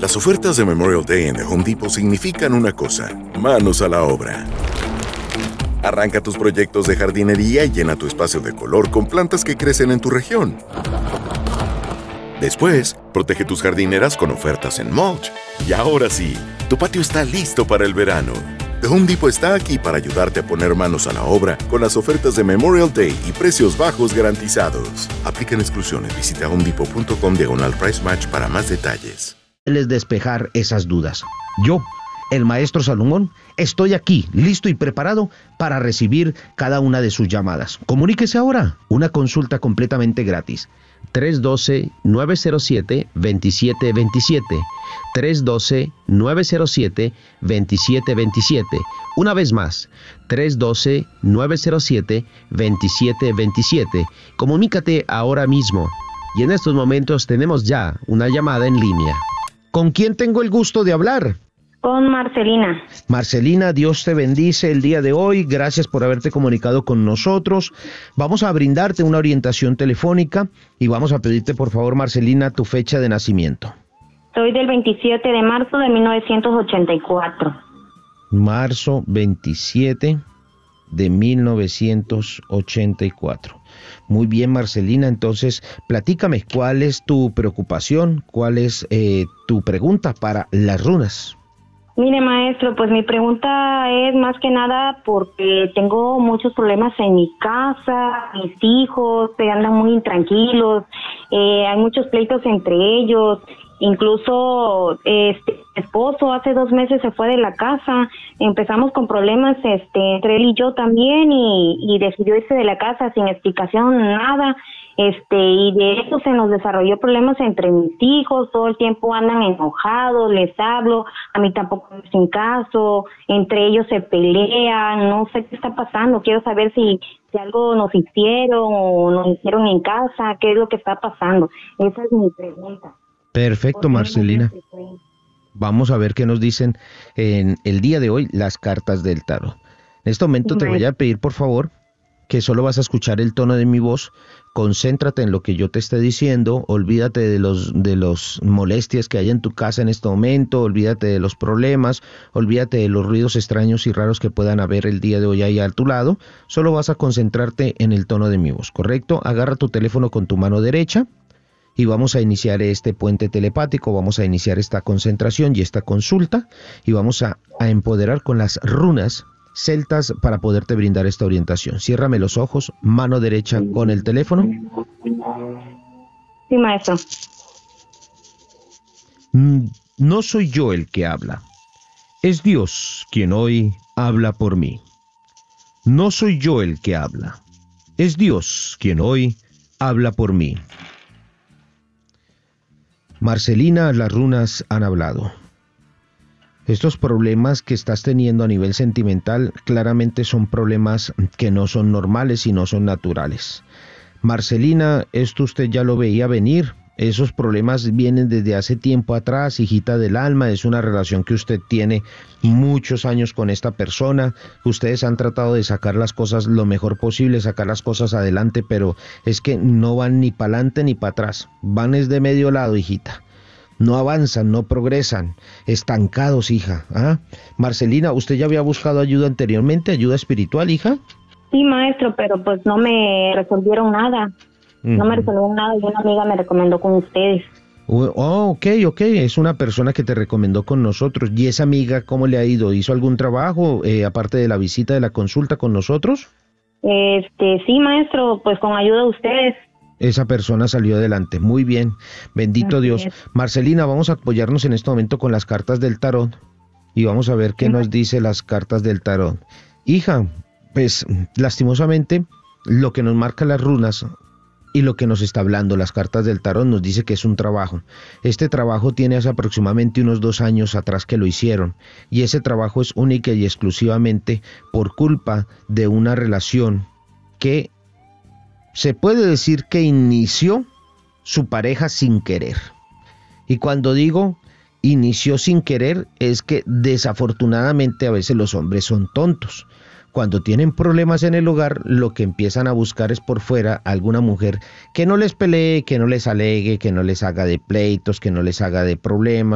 Las ofertas de Memorial Day en The Home Depot significan una cosa: manos a la obra. Arranca tus proyectos de jardinería y llena tu espacio de color con plantas que crecen en tu región. Después, protege tus jardineras con ofertas en mulch. Y ahora sí, tu patio está listo para el verano. The Home Depot está aquí para ayudarte a poner manos a la obra con las ofertas de Memorial Day y precios bajos garantizados. Aplican exclusiones. Visita homedepot.com/price match para más detalles. Les despejar esas dudas. Yo, el maestro Salomón, estoy aquí, listo y preparado para recibir cada una de sus llamadas. Comuníquese ahora, una consulta completamente gratis. 312-907-2727. 312-907-2727. Una vez más, 312-907-2727. Comunícate ahora mismo. Y en estos momentos tenemos ya una llamada en línea. ¿Con quién tengo el gusto de hablar? Con Marcelina. Marcelina, Dios te bendice el día de hoy. Gracias por haberte comunicado con nosotros. Vamos a brindarte una orientación telefónica y vamos a pedirte, por favor, Marcelina, tu fecha de nacimiento. Soy del 27 de marzo de 1984. Marzo 27 de 1984. Muy bien, Marcelina, entonces platícame, ¿cuál es tu preocupación? ¿Cuál es tu pregunta para las runas? Mire, maestro, pues mi pregunta es más que nada porque tengo muchos problemas en mi casa, mis hijos andan muy intranquilos, hay muchos pleitos entre ellos. Incluso mi esposo hace 2 meses se fue de la casa, empezamos con problemas entre él y yo también y decidió irse de la casa sin explicación, nada, y de eso se nos desarrolló problemas entre mis hijos, todo el tiempo andan enojados, les hablo, a mí tampoco me hacen caso, entre ellos se pelean, no sé qué está pasando, quiero saber si algo nos hicieron o nos hicieron en casa, qué es lo que está pasando, esa es mi pregunta. Perfecto, Marcelina. Vamos a ver qué nos dicen en el día de hoy las cartas del tarot. En este momento te voy a pedir, por favor, que solo vas a escuchar el tono de mi voz. Concéntrate en lo que yo te esté diciendo. Olvídate de los molestias que hay en tu casa en este momento. Olvídate de los problemas. Olvídate de los ruidos extraños y raros que puedan haber el día de hoy ahí a tu lado. Solo vas a concentrarte en el tono de mi voz, ¿correcto? Agarra tu teléfono con tu mano derecha. Y vamos a iniciar este puente telepático, vamos a iniciar esta concentración y esta consulta y vamos a empoderar con las runas celtas para poderte brindar esta orientación. Ciérrame los ojos, mano derecha con el teléfono. Sí, maestro. No soy yo el que habla, es Dios quien hoy habla por mí. No soy yo el que habla, es Dios quien hoy habla por mí. Marcelina, las runas han hablado. Estos problemas que estás teniendo a nivel sentimental claramente son problemas que no son normales y no son naturales. Marcelina, esto usted ya lo veía venir. Esos problemas vienen desde hace tiempo atrás, hijita del alma. Es una relación que usted tiene muchos años con esta persona. Ustedes han tratado de sacar las cosas lo mejor posible, sacar las cosas adelante, pero es que no van ni para adelante ni para atrás. Van es de medio lado, hijita. No avanzan, no progresan, estancados, hija. ¿Ah? Marcelina, ¿usted ya había buscado ayuda anteriormente, ayuda espiritual, hija? Sí, maestro, pero pues no me resolvieron nada. No me resolvieron nada y una amiga me recomendó con ustedes. Oh, ok, es una persona que te recomendó con nosotros. ¿Y esa amiga cómo le ha ido? ¿Hizo algún trabajo aparte de la visita de la consulta con nosotros? Sí, maestro, pues con ayuda de ustedes. Esa persona salió adelante. Muy bien, bendito Dios. Marcelina, vamos a apoyarnos en este momento con las cartas del tarot y vamos a ver qué nos dice las cartas del tarot. Hija, pues lastimosamente lo que nos marca las runas y lo que nos está hablando las cartas del tarot nos dice que es un trabajo. Este trabajo tiene hace aproximadamente unos 2 años atrás que lo hicieron y ese trabajo es única y exclusivamente por culpa de una relación que se puede decir que inició su pareja sin querer. Y cuando digo inició sin querer es que desafortunadamente a veces los hombres son tontos. Cuando tienen problemas en el hogar, lo que empiezan a buscar es por fuera alguna mujer que no les pelee, que no les alegue, que no les haga de pleitos, que no les haga de problemas.